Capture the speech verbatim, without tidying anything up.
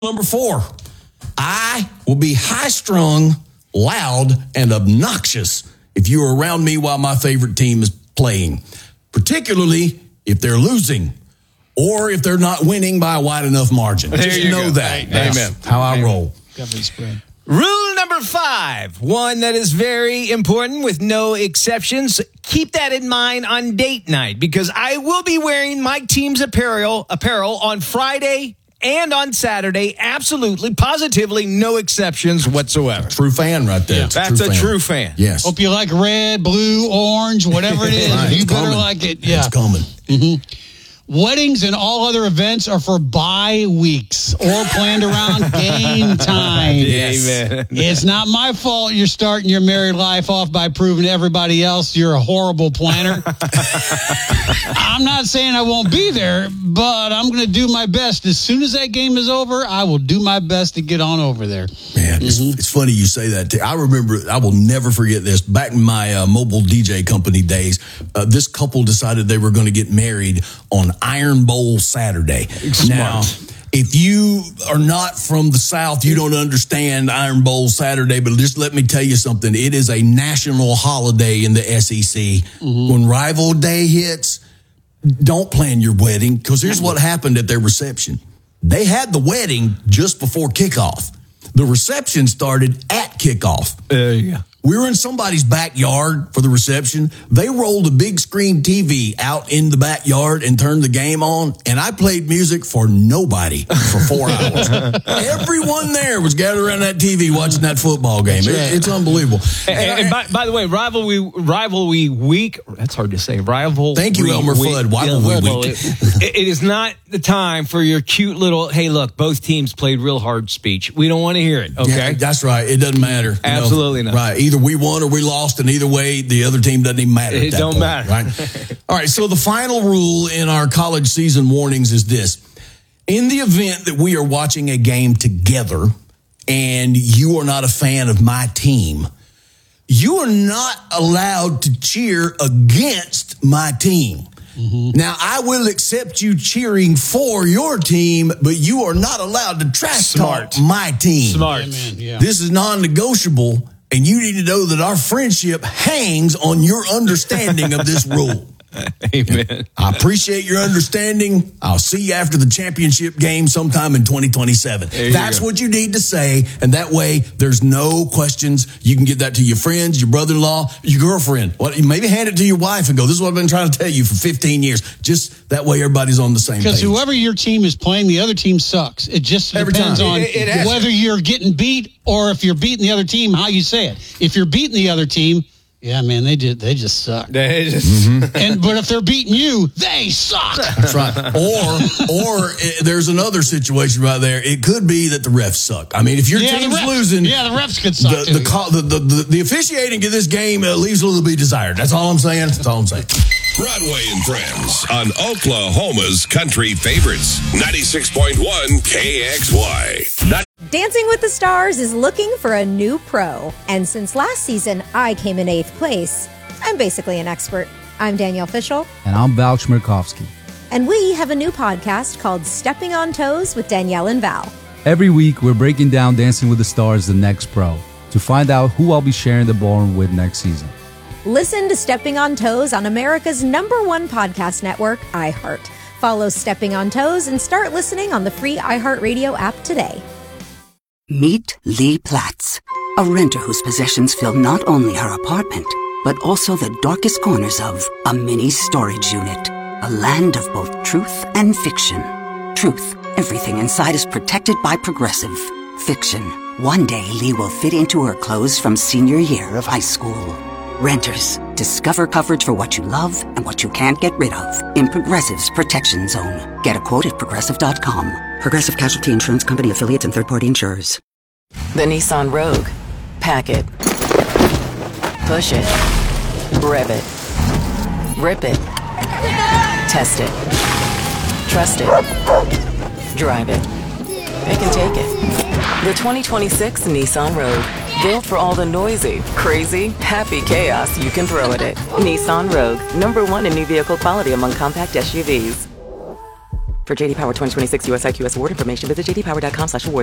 Number four, I will be high-strung, loud, and obnoxious if you are around me while my favorite team is playing, particularly if they're losing or if they're not winning by a wide enough margin. There Just you know go. that. Amen. That's Amen. how I Amen. roll. Spread. Rule number five, one that is very important with no exceptions. Keep that in mind on date night because I will be wearing my team's apparel apparel on Friday and on Saturday. Absolutely, positively, no exceptions whatsoever. True fan right there. Yeah. It's That's true a fan. true fan. Yes. Hope you like red, blue, orange, whatever it is. Right, You it's better coming. like it. Yeah. It's coming. Mm-hmm. Weddings and all other events are for bye weeks or planned around game time. Yes. Amen. It's not my fault you're starting your married life off by proving to everybody else you're a horrible planner. I'm not saying I won't be there, but I'm going to do my best. As soon as that game is over, I will do my best to get on over there. Man, it's, Mm-hmm. it's funny you say that. Too. I remember, I will never forget this. Back in my uh, mobile D J company days, uh, this couple decided they were going to get married on Iron Bowl Saturday. Smart. Now, if you are not from the South, you don't understand Iron Bowl Saturday, but just let me tell you something. It is a national holiday in the S E C. Mm-hmm. When Rival Day hits, don't plan your wedding because here's what happened at their reception. They had the wedding just before kickoff. The reception started at kickoff. There you go. We were in somebody's backyard for the reception. They rolled a big screen T V out in the backyard and turned the game on, and I played music for nobody for four hours. Everyone there was gathered around that T V watching that football game. It, it's unbelievable. And, and, and by, by the way, rivalry rivalry week. That's hard to say. Rivalry. Thank you, Elmer week, Fudd. Rivalry yeah, week. It, it is not the time for your cute little. Hey, look, both teams played real hard speech. We don't want to hear it. Okay, Yeah, that's right. It doesn't matter. You Absolutely know, not. Right. Either we won or we lost, and either way, the other team doesn't even matter. at It that don't point, matter. Right. All right. So the final rule in our college season warnings is this: in the event that we are watching a game together and you are not a fan of my team, you are not allowed to cheer against my team. Mm-hmm. Now, I will accept you cheering for your team, but you are not allowed to trash Smart. talk my team. Smart. Amen. Yeah. This is non-negotiable, and you need to know that our friendship hangs on your understanding of this rule. Amen. I appreciate your understanding. I'll see you after the championship game sometime in twenty twenty-seven. you That's go. what you need to say, and that way there's no questions. You can give that to your friends, your brother-in-law, your girlfriend. Well, maybe hand it to your wife and go, this is what I've been trying to tell you for fifteen years. Just that way everybody's on the same page. Because whoever your team is playing, the other team sucks. It just Every depends time. on It- it has whether to. you're getting beat or if you're beating the other team, how you say it. If you're beating the other team, yeah, man, they just they just suck. They just- Mm-hmm. And but if they're beating you, they suck. That's right. Or, or eh, there's another situation right there. It could be that the refs suck. I mean, if your Yeah, the team's refs- losing, yeah, the refs could suck the, too. the, call, the, the, the, the officiating of this game uh, leaves a little to be desired. That's all I'm saying. That's all I'm saying. Broadway and Friends on Oklahoma's Country Favorites, ninety-six point one K X Y. Not- Dancing with the Stars is looking for a new pro. And since last season, I came in eighth place. I'm basically an expert. I'm Danielle Fishel. And I'm Val Chmerkovsky. And we have a new podcast called Stepping on Toes with Danielle and Val. Every week, we're breaking down Dancing with the Stars, the next pro, to find out who I'll be sharing the ballroom with next season. Listen to Stepping on Toes on America's number one podcast network, iHeart. Follow Stepping on Toes and start listening on the free iHeartRadio app today. Meet Lee Platts, a renter whose possessions fill not only her apartment, but also the darkest corners of a mini storage unit. A land of both truth and fiction. Truth, everything inside is protected by Progressive. Fiction, one day Lee will fit into her clothes from senior year of high school. Renters, discover coverage for what you love and what you can't get rid of in Progressive's Protection Zone. Get a quote at Progressive dot com. Progressive Casualty Insurance Company affiliates and third-party insurers. The Nissan Rogue. Pack it. Push it. Rev it. Rip it. Test it. Trust it. Drive it. They can take it. The twenty twenty-six Nissan Rogue. Built for all the noisy, crazy, happy chaos you can throw at it. Nissan Rogue. Number one in new vehicle quality among compact S U Vs. For J D Power twenty twenty-six U S I Q S award information, visit j d power dot com slash awards.